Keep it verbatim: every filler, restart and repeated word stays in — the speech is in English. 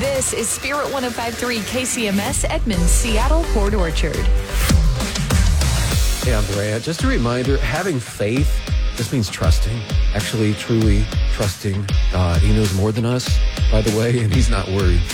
This is Spirit one oh five point three K C M S Edmonds, Seattle, Port Orchard. Hey, I'm Durant. Just a reminder, having faith just means trusting, actually truly trusting God. He knows more than us, by the way, and he's not worried.